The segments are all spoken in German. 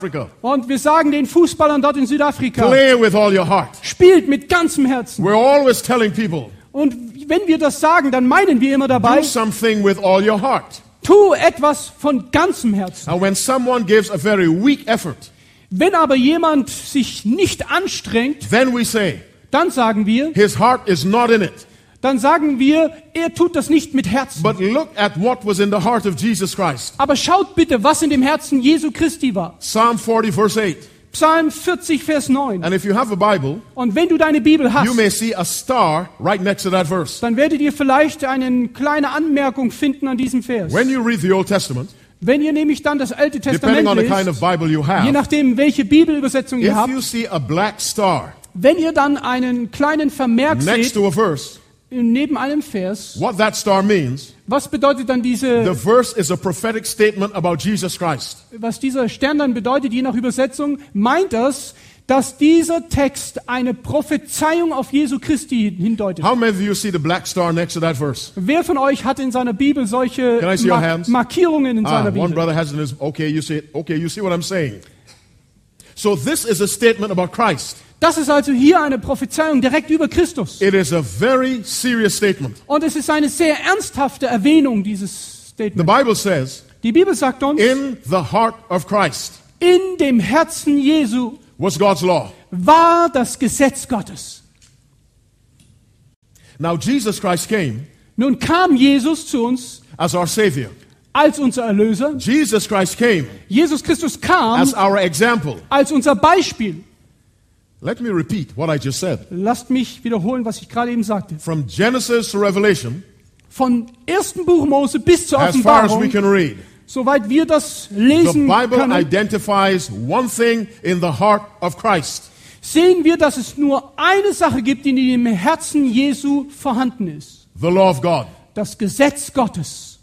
Africa. Und wir sagen den Fußballern dort in Südafrika, Play with all your heart. spielt mit ganzem Herzen. We're always telling people, Und wenn wir das sagen, dann meinen wir immer dabei, do something with all your heart. tu etwas von ganzem Herzen. And when someone gives a very weak effort, Wenn aber jemand sich nicht anstrengt, then we say, dann sagen wir, his heart is not in it. er tut das nicht mit Herzen. But look at what was in the heart of Jesus Christ. Aber schaut bitte, was in dem Herzen Jesu Christi war. Psalm 40 verse 8. Psalm 40, Vers 9. And if you have a Bible, Und wenn du deine Bibel you hast, may see a star right next to that verse. dann werdet ihr vielleicht eine kleine Anmerkung finden an diesem Vers. When you read the Old Testament, Wenn ihr nämlich dann das Alte depending Testament on the kind lest, of Bible you je have, nachdem, welche Bibelübersetzung ihr if habt, you see a black star wenn ihr dann einen kleinen Vermerk next seht, to a verse, neben einem Vers, what that star means, was bedeutet dann the diese, verse is a prophetic statement about Jesus Christ. was dieser Stern dann bedeutet, je nach Übersetzung, meint das, dass dieser Text eine Prophezeiung auf Jesu Christi hindeutet. How many of you see the black star next to that verse? Wer von euch hat in seiner Bibel solche Can I see your hands? Markierungen in seiner One Bibel? brother has it in his, okay, you see it. Okay, you see what I'm saying. So this is a statement about Christ. Das ist also hier eine Prophezeiung direkt über Christus. It is a very serious statement. Und es ist eine sehr ernsthafte Erwähnung dieses The Statements. Bible says, Die Bibel sagt uns, in the heart of Christ in dem Herzen Jesu was God's law. war das Gesetz Gottes. Now Jesus Christ came Nun kam Jesus zu uns as our Savior. als unser Erlöser. Jesus Christ came Jesus Christus kam as our example. als unser Beispiel. Let me repeat what I just said. Lasst mich wiederholen, was ich gerade eben sagte. From Genesis to Revelation, Von 1. Buch Mose bis zur as far as we Offenbarung, can read, soweit wir das the lesen Bible können, identifies one thing in the heart of Christ. sehen wir, dass es nur eine Sache gibt, die in dem Herzen Jesu vorhanden ist. The law of God. Das Gesetz Gottes.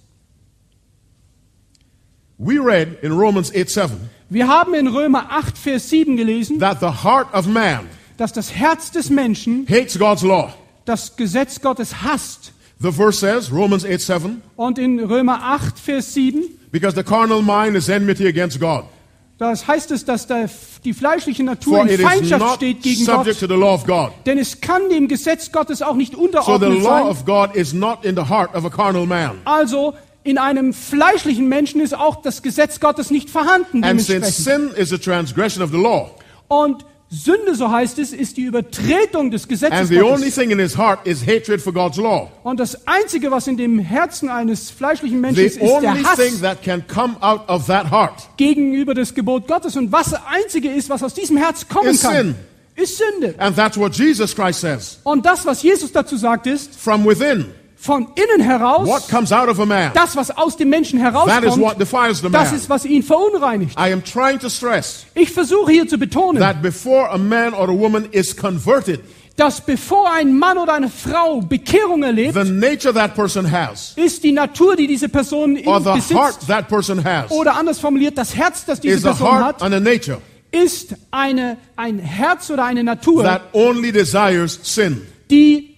We read in Romans 8:7 Wir haben in Römer 8, Vers 7 gelesen, that the heart of man dass das Herz des Menschen hates God's law. das Gesetz Gottes hasst. The verse says, Romans 8:7, Und in Römer 8, Vers 7, because the carnal mind is enmity against God. das heißt es, dass die fleischliche Natur For in it is Feindschaft not steht gegen subject to Gott. the law of God. Denn es kann dem Gesetz Gottes auch nicht So the unterordnet law sein. of God is not in the heart of a carnal man. Also in einem fleischlichen Menschen ist auch das Gesetz Gottes nicht vorhanden. And since Dementsprechend. sin is a transgression of the law, Und Sünde, so heißt es, ist die Übertretung des and Gesetzes the only Gottes. thing in his heart is hatred for God's law, Und das Einzige, was in dem Herzen eines fleischlichen Menschen the ist, ist der only thing Hass that can come out of that heart gegenüber das Gebot Gottes. Und was das Einzige ist, was aus diesem Herz kommen is sin. kann, ist Sünde. And that's what Jesus Christ says. Und das, was Jesus dazu sagt, ist, From within, von innen heraus, what comes out of a man, das, was aus dem Menschen that is what herauskommt, defiles the das man. ist, was ihn verunreinigt. I am trying to stress Ich versuche hier zu betonen, that before a man or a woman is converted, dass bevor ein Mann oder eine Frau Bekehrung erlebt, the nature that person has, ist die Natur, die diese Person or the heart besitzt, that person has, oder anders formuliert, das Herz, das diese is a Person heart hat, and a nature ist ein Herz oder eine Natur, that only desires sin. die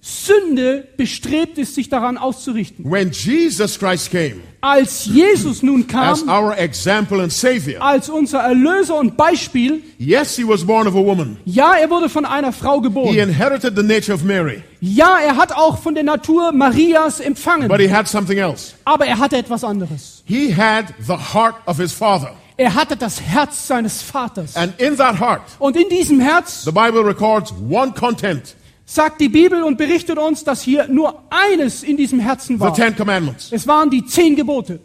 Sünde bestrebt ist, sich daran auszurichten. When Jesus Christ came Als Jesus nun as kam, our example and Savior, als unser Erlöser und Beispiel, yes, he was born of a woman. ja, er wurde von einer Frau He geboren. inherited the nature of Mary, Ja, er hat auch von der Natur Marias empfangen. but he had something else. Aber er hatte etwas anderes. He had the heart of his Father. Er hatte das Herz seines Vaters. And in that heart, Und in diesem Herz the Bible records one content, sagt die Bibel und berichtet uns, dass hier nur eines in diesem Herzen the war. 10 Commandments. Es waren die 10 Gebote.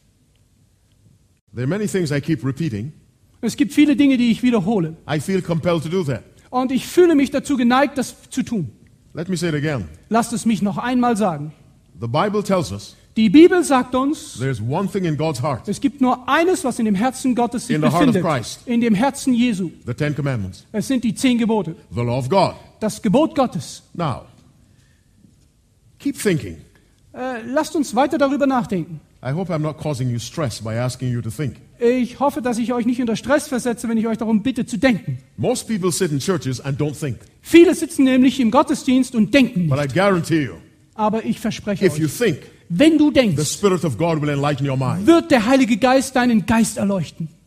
There are many things I keep repeating. Es gibt viele Dinge, die ich wiederhole. I feel compelled to do that. Und ich fühle mich dazu geneigt, das zu tun. Let me say it again. Lasst es mich noch einmal sagen. The Bible tells us Die Bibel sagt uns, there's one thing in God's heart, es gibt nur eines, was in dem Herzen Gottes sich In the heart of befindet. Christ. In dem Herzen Jesu. the 10 Commandments, Es sind die 10 Gebote. the law of God. Das Gebot Gottes. Now, keep thinking. Lasst uns weiter darüber nachdenken. I hope I'm not causing you stress by asking you to think. Ich hoffe, dass ich euch nicht unter Stress versetze, wenn ich euch darum bitte zu denken. Most people sit in churches and don't think. Viele sitzen nämlich im Gottesdienst und denken But nicht. I guarantee you, Aber ich verspreche if you euch, think, wenn du the denkst, Spirit of God will enlighten your mind. wird der Heilige Geist deinen Geist erleuchten.